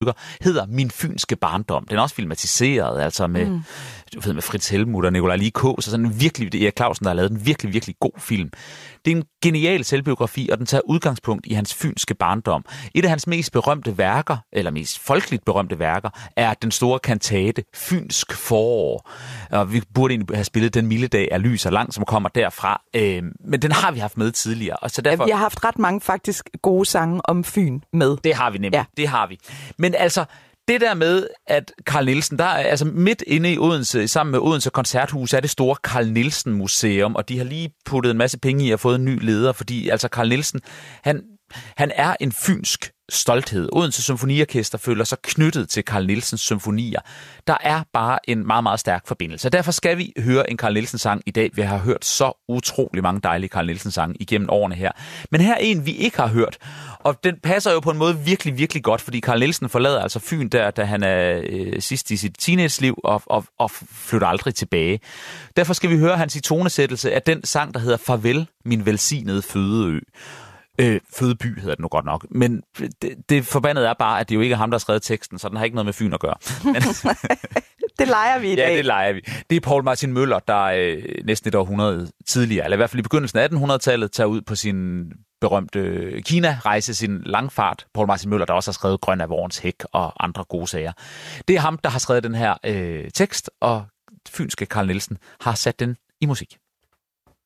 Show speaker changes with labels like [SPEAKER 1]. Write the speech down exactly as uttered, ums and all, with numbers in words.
[SPEAKER 1] stykker, hedder Min fynske barndom. Den er også filmatiseret, altså med, mm. du ved, med Fritz Helmuth og Nicolai Lie Kaas, så sådan en virkelig, det er Erik Clausen, der har lavet en virkelig, virkelig god film. Det er en genial selvbiografi, og den tager udgangspunkt i hans fynske barndom. Et af hans mest berømte værker, eller mest folkeligt berømte værker, er den store kantate Fynsk forår. Og vi burde egentlig have spillet Den milde dag er lys og lang, som kommer derfra. Øh, men den har vi haft med tidligere. Og så derfor...
[SPEAKER 2] Vi har haft ret mange faktisk gode sange om Fyn med.
[SPEAKER 1] Det har vi nemlig.
[SPEAKER 2] Ja.
[SPEAKER 1] Det har vi. Men altså, det der med, at Carl Nielsen, der er altså midt inde i Odense, sammen med Odense Koncerthus, er det store Carl Nielsen Museum, og de har lige puttet en masse penge i og fået en ny leder, fordi altså Carl Nielsen, han, han er en fynsk stolthed. Odense Symfoniorkester føler sig knyttet til Carl Nielsens symfonier. Der er bare en meget, meget stærk forbindelse. Derfor skal vi høre en Carl Nielsen-sang i dag. Vi har hørt så utrolig mange dejlige Carl Nielsen-sange igennem årene her. Men her er en, vi ikke har hørt. Og den passer jo på en måde virkelig, virkelig godt, fordi Carl Nielsen forlader altså Fyn der, da han er øh, sidst i sit teenage-liv og, og, og flytter aldrig tilbage. Derfor skal vi høre hans i tonesættelse af den sang, der hedder Farvel, min velsignede fødeø. Øh, fødeby hedder den nu godt nok. Men det, det forbandede er bare, at det jo ikke er ham, der har skrevet teksten, så den har ikke noget med Fyn at gøre. Men,
[SPEAKER 2] det leger vi i dag.
[SPEAKER 1] Ja, det leger vi. Det er Poul Martin Møller, der øh, næsten et århundrede tidligere, eller i hvert fald i begyndelsen af attenhundredetallet, tager ud på sin berømte Kina-rejse, sin langfart. Poul Martin Møller, der også har skrevet Grøn af Vorens hæk og andre gode sager. Det er ham, der har skrevet den her øh, tekst, og fynske Carl Nielsen har sat den i musik.